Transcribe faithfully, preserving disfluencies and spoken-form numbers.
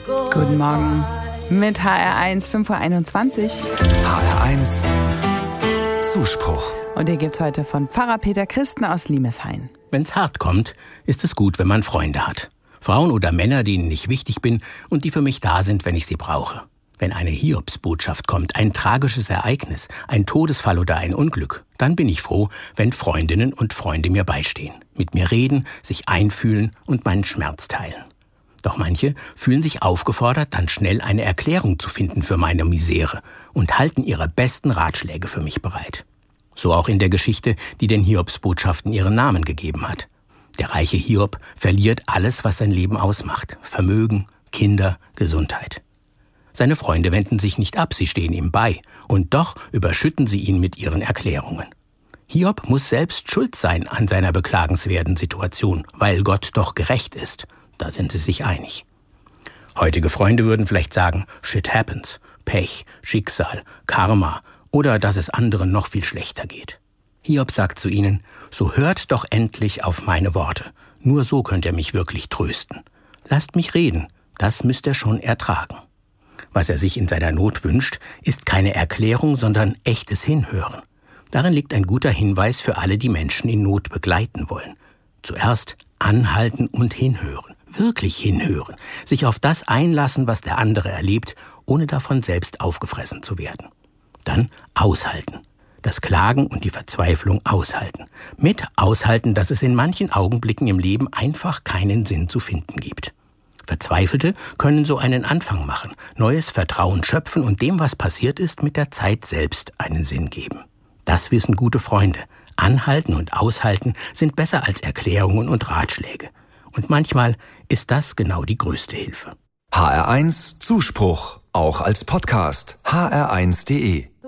Guten Morgen mit H R eins, fünf Uhr einundzwanzig. H R eins Zuspruch. Und hier gibt's heute von Pfarrer Peter Christen aus Limeshain. Wenn's hart kommt, ist es gut, wenn man Freunde hat. Frauen oder Männer, denen ich wichtig bin und die für mich da sind, wenn ich sie brauche. Wenn eine Hiobsbotschaft kommt, ein tragisches Ereignis, ein Todesfall oder ein Unglück, dann bin ich froh, wenn Freundinnen und Freunde mir beistehen, mit mir reden, sich einfühlen und meinen Schmerz teilen. Doch manche fühlen sich aufgefordert, dann schnell eine Erklärung zu finden für meine Misere und halten ihre besten Ratschläge für mich bereit. So auch in der Geschichte, die den Hiobsbotschaften ihren Namen gegeben hat. Der reiche Hiob verliert alles, was sein Leben ausmacht: Vermögen, Kinder, Gesundheit. Seine Freunde wenden sich nicht ab, sie stehen ihm bei, und doch überschütten sie ihn mit ihren Erklärungen. Hiob muss selbst schuld sein an seiner beklagenswerten Situation, weil Gott doch gerecht ist. Da sind sie sich einig. Heutige Freunde würden vielleicht sagen, shit happens, Pech, Schicksal, Karma oder dass es anderen noch viel schlechter geht. Hiob sagt zu ihnen, so hört doch endlich auf meine Worte. Nur so könnt ihr mich wirklich trösten. Lasst mich reden, das müsst ihr schon ertragen. Was er sich in seiner Not wünscht, ist keine Erklärung, sondern echtes Hinhören. Darin liegt ein guter Hinweis für alle, die Menschen in Not begleiten wollen. Zuerst anhalten und hinhören, wirklich hinhören, sich auf das einlassen, was der andere erlebt, ohne davon selbst aufgefressen zu werden. Dann aushalten, das Klagen und die Verzweiflung aushalten. Mit aushalten, dass es in manchen Augenblicken im Leben einfach keinen Sinn zu finden gibt. Verzweifelte können so einen Anfang machen, neues Vertrauen schöpfen und dem, was passiert ist, mit der Zeit selbst einen Sinn geben. Das wissen gute Freunde. Anhalten und aushalten sind besser als Erklärungen und Ratschläge. Und manchmal ist das genau die größte Hilfe. H R eins Zuspruch, auch als Podcast. H R eins punkt de